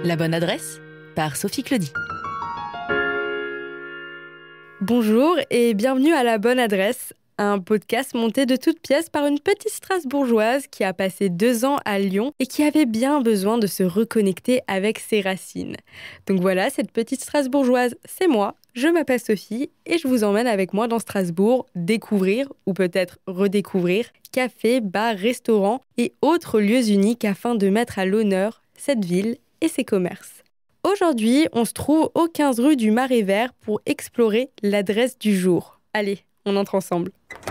La bonne adresse par Sophie Claudie. Bonjour et bienvenue à La bonne adresse, un podcast monté de toutes pièces par une petite Strasbourgeoise qui a passé 2 ans à Lyon et qui avait bien besoin de se reconnecter avec ses racines. Donc voilà, cette petite Strasbourgeoise, c'est moi, je m'appelle Sophie et je vous emmène avec moi dans Strasbourg découvrir, ou peut-être redécouvrir, cafés, bars, restaurants et autres lieux uniques afin de mettre à l'honneur cette ville et ses commerces. Aujourd'hui, on se trouve au 15 rue du Marais Vert pour explorer l'adresse du jour. Allez, on entre ensemble.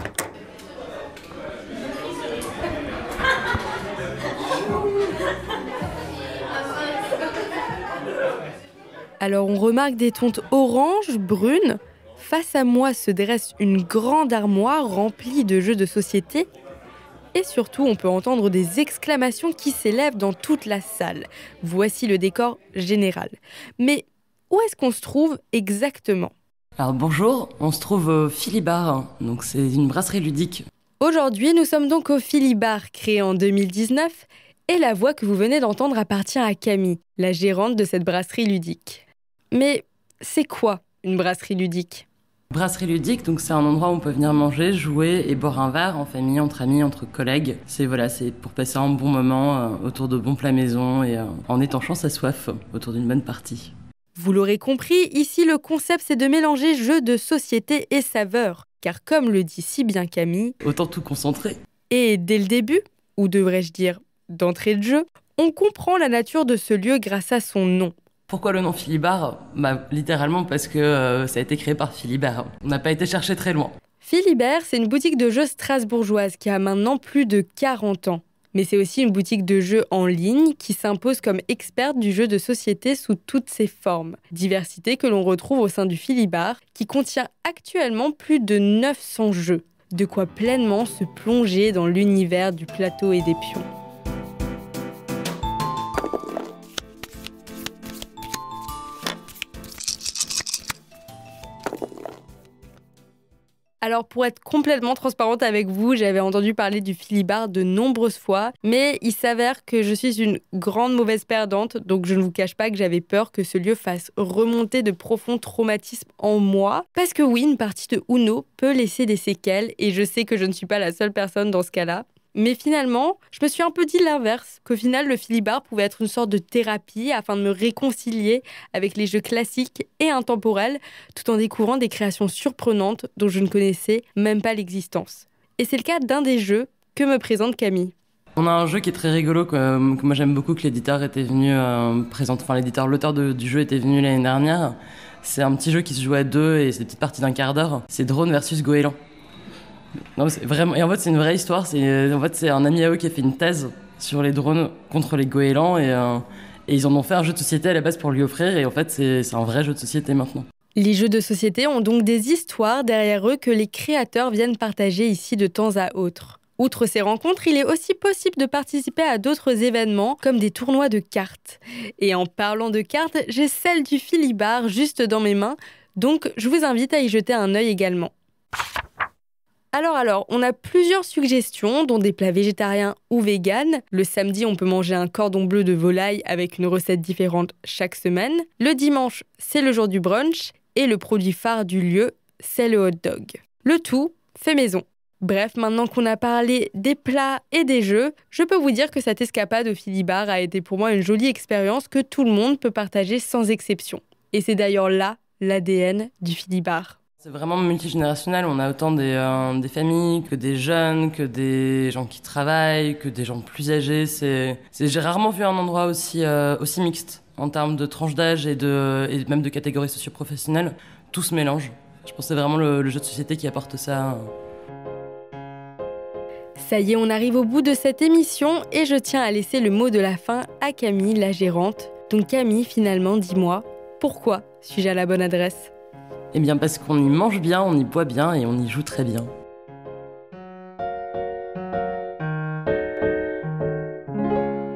Alors, on remarque des tontes orange, brunes. Face à moi se dresse une grande armoire remplie de jeux de société. Et surtout, on peut entendre des exclamations qui s'élèvent dans toute la salle. Voici le décor général. Mais où est-ce qu'on se trouve exactement ? Alors bonjour, on se trouve au Philibar, donc c'est une brasserie ludique. Aujourd'hui, nous sommes donc au Philibar, créé en 2019, et la voix que vous venez d'entendre appartient à Camille, la gérante de cette brasserie ludique. Mais c'est quoi une brasserie ludique ? Brasserie ludique, donc c'est un endroit où on peut venir manger, jouer et boire un verre en famille, entre amis, entre collègues. C'est pour passer un bon moment autour de bons plats maison et en étanchant sa soif autour d'une bonne partie. Vous l'aurez compris, ici le concept c'est de mélanger jeux de société et saveurs. Car comme le dit si bien Camille, autant tout concentrer. Et dès le début, ou devrais-je dire d'entrée de jeu, on comprend la nature de ce lieu grâce à son nom. Pourquoi le nom Philibar ? Littéralement parce que ça a été créé par Philibert. On n'a pas été chercher très loin. Philibert, c'est une boutique de jeux strasbourgeoise qui a maintenant plus de 40 ans. Mais c'est aussi une boutique de jeux en ligne qui s'impose comme experte du jeu de société sous toutes ses formes. Diversité que l'on retrouve au sein du Philibar, qui contient actuellement plus de 900 jeux. De quoi pleinement se plonger dans l'univers du plateau et des pions. Alors pour être complètement transparente avec vous, j'avais entendu parler du Philibar de nombreuses fois, mais il s'avère que je suis une grande mauvaise perdante, donc je ne vous cache pas que j'avais peur que ce lieu fasse remonter de profonds traumatismes en moi. Parce que oui, une partie de Uno peut laisser des séquelles, et je sais que je ne suis pas la seule personne dans ce cas-là. Mais finalement, je me suis un peu dit l'inverse, qu'au final, le Philibar pouvait être une sorte de thérapie afin de me réconcilier avec les jeux classiques et intemporels, tout en découvrant des créations surprenantes dont je ne connaissais même pas l'existence. Et c'est le cas d'un des jeux que me présente Camille. On a un jeu qui est très rigolo, que moi j'aime beaucoup, que l'éditeur était venu présenter. Enfin, l'auteur du jeu était venu l'année dernière. C'est un petit jeu qui se joue à 2 et c'est une petite partie d'1/4 d'heure. C'est Drone versus Goéland. Non, c'est vraiment... Et en fait, c'est une vraie histoire. C'est un ami à eux qui a fait une thèse sur les drones contre les goélands et ils en ont fait un jeu de société à la base pour lui offrir. Et en fait, c'est un vrai jeu de société maintenant. Les jeux de société ont donc des histoires derrière eux que les créateurs viennent partager ici de temps à autre. Outre ces rencontres, il est aussi possible de participer à d'autres événements comme des tournois de cartes. Et en parlant de cartes, j'ai celle du Philibar juste dans mes mains, donc je vous invite à y jeter un œil également. Alors, on a plusieurs suggestions, dont des plats végétariens ou véganes. Le samedi, on peut manger un cordon bleu de volaille avec une recette différente chaque semaine. Le dimanche, c'est le jour du brunch. Et le produit phare du lieu, c'est le hot dog. Le tout fait maison. Bref, maintenant qu'on a parlé des plats et des jeux, je peux vous dire que cette escapade au Philibar a été pour moi une jolie expérience que tout le monde peut partager sans exception. Et c'est d'ailleurs là l'ADN du Philibar. C'est vraiment multigénérationnel, on a autant des familles que des jeunes, que des gens qui travaillent, que des gens plus âgés. J'ai rarement vu un endroit aussi mixte en termes de tranche d'âge et même de catégories socio-professionnelles. Tout se mélange. Je pense que c'est vraiment le jeu de société qui apporte ça. Ça y est, on arrive au bout de cette émission et je tiens à laisser le mot de la fin à Camille, la gérante. Donc Camille, finalement, dis-moi, pourquoi suis-je à la bonne adresse ? Eh bien parce qu'on y mange bien, on y boit bien et on y joue très bien.